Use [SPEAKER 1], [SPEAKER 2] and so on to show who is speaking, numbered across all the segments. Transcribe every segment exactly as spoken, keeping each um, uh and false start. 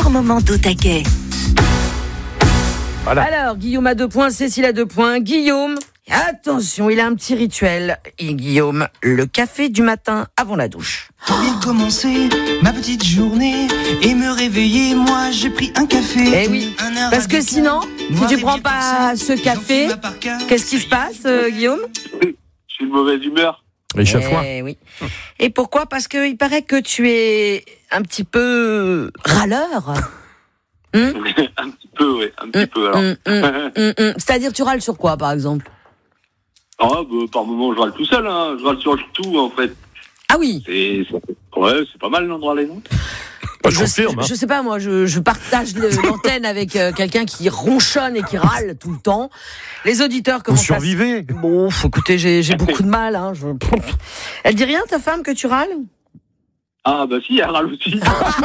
[SPEAKER 1] meilleurs moments d'au taquet.
[SPEAKER 2] Voilà.
[SPEAKER 3] Alors, Guillaume a deux points, Cécile a deux points. Guillaume, attention, il a un petit rituel. Et Guillaume, le café du matin avant la douche.
[SPEAKER 4] Pour bien commencer ma petite journée et me réveiller, moi j'ai pris un café.
[SPEAKER 3] Eh oui, parce que sinon, si tu prends pas ce café, qu'est-ce qui se passe, euh, Guillaume ?
[SPEAKER 5] Je suis de mauvaise humeur.
[SPEAKER 2] Échafouin.
[SPEAKER 3] Eh oui. Et pourquoi ? Parce qu'il paraît que tu es un petit peu râleur. Hum
[SPEAKER 5] Un petit peu, oui, un petit
[SPEAKER 3] hum,
[SPEAKER 5] peu alors.
[SPEAKER 3] hum, hum, hum, hum. C'est-à-dire, tu râles sur quoi, par exemple ?
[SPEAKER 5] Ah, bah, par moment, je râle tout seul, hein. Je râle sur tout, en fait.
[SPEAKER 3] Ah oui.
[SPEAKER 5] C'est, c'est, ouais, c'est pas mal l'endroit là, non ?
[SPEAKER 2] Pas je
[SPEAKER 3] Je,
[SPEAKER 2] confirme. Hein.
[SPEAKER 3] je sais pas, moi, je, je partage le- l'antenne avec euh, quelqu'un qui ronchonne et qui râle tout le temps. Les auditeurs
[SPEAKER 2] Vous
[SPEAKER 3] commencent à...
[SPEAKER 2] survivez.
[SPEAKER 3] Bon, faut écoutez, j'ai, j'ai beaucoup de mal. Hein, je... Elle dit rien, ta femme, que tu râles ?
[SPEAKER 5] Ah, bah si, elle râle aussi.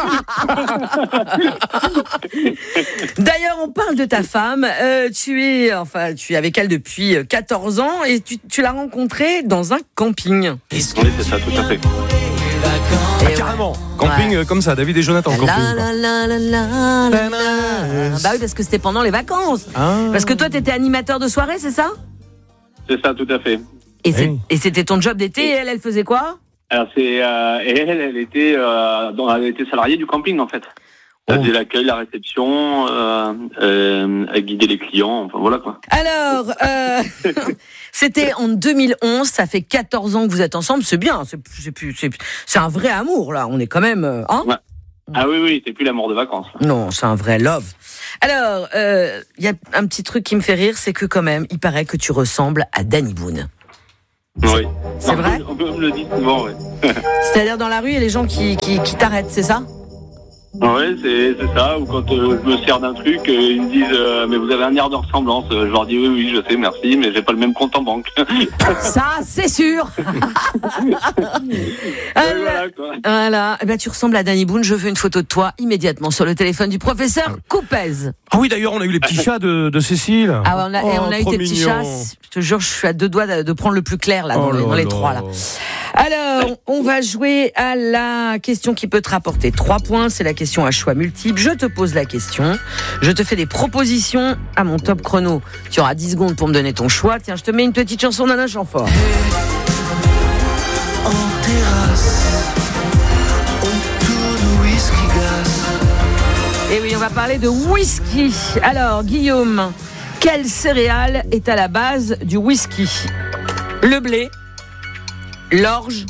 [SPEAKER 3] D'ailleurs, on parle de ta femme. Euh, tu es, enfin, tu es avec elle depuis quatorze ans et tu, tu l'as rencontrée dans un camping.
[SPEAKER 5] Oui, c'est ça, tout à fait.
[SPEAKER 2] Ah, carrément. Camping
[SPEAKER 3] Ouais.
[SPEAKER 2] euh, comme ça, David et Jonathan. Camping.
[SPEAKER 3] La,
[SPEAKER 2] quoi.
[SPEAKER 3] la, la, la, la, la, la. Bah oui, parce que c'était pendant les vacances.
[SPEAKER 2] Ah.
[SPEAKER 3] Parce que toi, t'étais animateur de soirée, c'est ça ?
[SPEAKER 5] C'est ça, tout à fait.
[SPEAKER 3] Et, c'est-
[SPEAKER 2] Oui.
[SPEAKER 3] et c'était ton job d'été et elle, elle faisait quoi ?
[SPEAKER 5] Alors, c'est, euh, et elle, elle était, euh, dans, elle était salariée du camping, en fait. Elle
[SPEAKER 2] Oh.
[SPEAKER 5] faisait l'accueil, la réception, euh, euh, elle guidait les clients, enfin voilà quoi.
[SPEAKER 3] Alors, euh, c'était en deux mille onze, ça fait quatorze ans que vous êtes ensemble, c'est bien, c'est, c'est, plus- c'est, c'est un vrai amour là, on est quand même... euh, Hein ?
[SPEAKER 5] Ouais. Ah oui, oui, c'est plus l'amour de vacances.
[SPEAKER 3] Non, c'est un vrai love. Alors, il euh, y a un petit truc qui me fait rire, c'est que quand même, il paraît que tu ressembles à Danny Boone.
[SPEAKER 5] Oui.
[SPEAKER 3] C'est
[SPEAKER 5] Non,
[SPEAKER 3] vrai ?
[SPEAKER 5] On peut me le dire souvent, oui.
[SPEAKER 3] C'est-à-dire dans la rue, il y a les gens qui, qui, qui t'arrêtent, c'est ça ?
[SPEAKER 5] Ouais, c'est, c'est ça. Ou quand euh, je me sers d'un truc, euh, ils me disent euh, mais vous avez un air de ressemblance. Euh, Je leur dis oui, oui, je sais, merci, mais j'ai pas le même compte en banque.
[SPEAKER 3] Ça, c'est sûr.
[SPEAKER 5] Ouais, voilà quoi.
[SPEAKER 3] Voilà, eh ben, tu ressembles à Danny Boone, je veux une photo de toi immédiatement sur le téléphone du professeur Coupez.
[SPEAKER 2] Ah oui, d'ailleurs, on a eu les petits chats de, de Cécile.
[SPEAKER 3] Ah ouais, on a, et
[SPEAKER 2] Oh,
[SPEAKER 3] on a eu
[SPEAKER 2] trop
[SPEAKER 3] tes petits
[SPEAKER 2] mignon.
[SPEAKER 3] chats, je te jure, je suis à deux doigts de, de prendre le plus clair là, dans,
[SPEAKER 2] Oh
[SPEAKER 3] les,
[SPEAKER 2] là
[SPEAKER 3] dans les
[SPEAKER 2] là.
[SPEAKER 3] trois là. Alors, on va jouer à la question qui peut te rapporter trois points, c'est la question à choix multiple. Je te pose la question, je te fais des propositions à mon top chrono. Tu auras dix secondes pour me donner ton choix. Tiens, je te mets une petite chanson d'Alain Chamfort.
[SPEAKER 4] En terrasse, on tourne whisky glace.
[SPEAKER 3] Et oui, on va parler de whisky. Alors, Guillaume, quelle céréale est à la base du whisky ? Le blé, l'orge,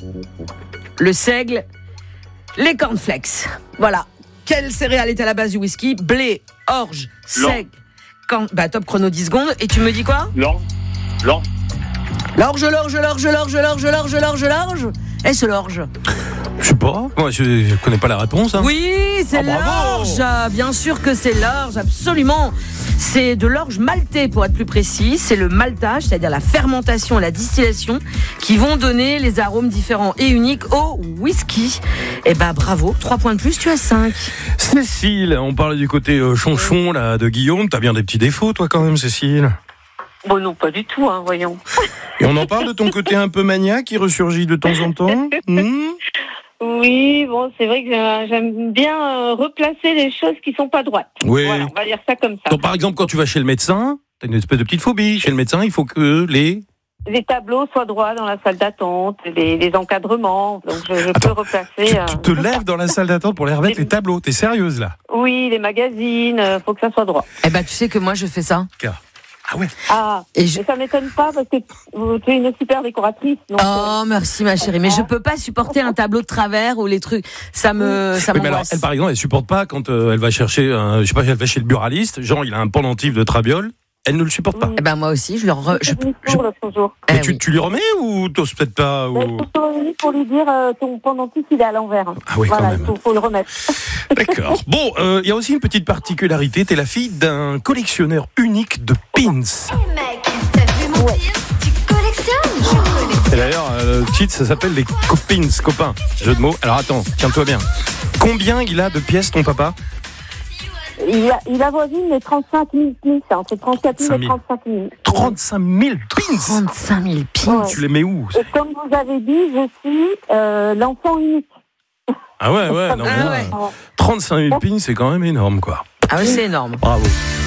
[SPEAKER 3] le seigle, les cornflakes. Voilà. Quelle céréale est à la base du whisky ? Blé, orge, seigle, corn... Bah, top chrono dix secondes. Et tu me dis quoi ?
[SPEAKER 5] L'orge, l'orge.
[SPEAKER 3] L'orge, l'orge, l'orge, l'orge, l'orge, l'orge, l'orge, l'orge. Est-ce l'orge ?
[SPEAKER 2] Je sais pas. Moi, je, je connais pas la réponse. Hein.
[SPEAKER 3] Oui, c'est
[SPEAKER 2] Ah, bravo.
[SPEAKER 3] l'orge. Bien sûr que c'est l'orge, absolument. C'est de l'orge maltée, pour être plus précis. C'est le maltage, c'est-à-dire la fermentation et la distillation, qui vont donner les arômes différents et uniques au whisky. Eh ben, bravo. Trois points de plus, tu as cinq.
[SPEAKER 2] Cécile, on parlait du côté euh, chonchon là, de Guillaume. T'as bien des petits défauts, toi, quand même, Cécile.
[SPEAKER 6] Bon, non, pas du tout, hein, voyons.
[SPEAKER 2] Et on en parle de ton côté un peu maniaque qui ressurgit de temps en temps. Hmm.
[SPEAKER 6] Oui, bon, c'est vrai que j'aime- j'aime bien euh, replacer les choses qui sont pas droites.
[SPEAKER 2] Oui.
[SPEAKER 6] Voilà, on va dire ça comme ça.
[SPEAKER 2] Donc, par exemple, quand tu vas chez le médecin, t'as une espèce de petite phobie. Chez le médecin, il faut que les...
[SPEAKER 6] Les tableaux soient droits dans la salle d'attente, les, les encadrements, donc je, je
[SPEAKER 2] Attends,
[SPEAKER 6] peux replacer.
[SPEAKER 2] Tu,
[SPEAKER 6] euh,
[SPEAKER 2] tu te lèves dans la salle d'attente pour les remettre les tableaux. T'es sérieuse, là?
[SPEAKER 6] Oui, les magazines, euh, faut que ça soit droit.
[SPEAKER 3] Eh ben, tu sais que moi, je fais ça.
[SPEAKER 2] Ah ouais.
[SPEAKER 6] Ah,
[SPEAKER 3] Et je...
[SPEAKER 6] et ça m'étonne pas parce que tu es une super décoratrice. Donc, euh,
[SPEAKER 3] Oh, merci, ma chérie. Mais je peux pas supporter un tableau de travers ou les trucs. Ça me, ça
[SPEAKER 2] Oui, mais alors,
[SPEAKER 3] m'angoisse.
[SPEAKER 2] elle, par exemple, elle supporte pas quand euh, elle va chercher, un, je sais pas, elle va chez le buraliste, genre il a un pendentif de trabiole, elle ne le supporte pas.
[SPEAKER 6] Oui.
[SPEAKER 3] Eh ben, moi aussi, je leur... re- je...
[SPEAKER 6] je suis
[SPEAKER 3] je-
[SPEAKER 6] pour l'autre jour.
[SPEAKER 3] Eh
[SPEAKER 2] Mais tu,
[SPEAKER 3] oui.
[SPEAKER 2] tu lui remets ou t'oses peut-être pas ou...
[SPEAKER 6] Mais Il faut revenir pour lui dire euh, ton pendentif il est à l'envers.
[SPEAKER 2] Ah oui,
[SPEAKER 6] voilà,
[SPEAKER 2] quand même.
[SPEAKER 6] il faut, faut le remettre.
[SPEAKER 2] D'accord. Bon, il euh, y a aussi une petite particularité, t'es la fille d'un collectionneur unique de pins.
[SPEAKER 1] Mec, t'as vu mon pins ? Tu collectionnes ? Je collectionne.
[SPEAKER 2] Et d'ailleurs, euh, le titre, ça s'appelle les copins, copains. Jeu de mots. Alors attends, tiens-toi bien. Combien il a de pièces, ton papa?
[SPEAKER 6] Il, a, il avoisine les trente-cinq mille pins, c'est entre trente-quatre mille et trente-cinq mille.
[SPEAKER 2] trente-cinq mille pins.
[SPEAKER 3] trente-cinq mille pins.
[SPEAKER 6] Ouais.
[SPEAKER 2] Tu les mets où?
[SPEAKER 6] Et comme vous avez dit, je suis euh, l'enfant unique.
[SPEAKER 2] Ah ouais, ouais, non, mais
[SPEAKER 3] Ah
[SPEAKER 2] là,
[SPEAKER 3] ouais.
[SPEAKER 2] trente-cinq mille pins, c'est quand même énorme, quoi.
[SPEAKER 3] Ah ouais, c'est énorme.
[SPEAKER 2] Bravo.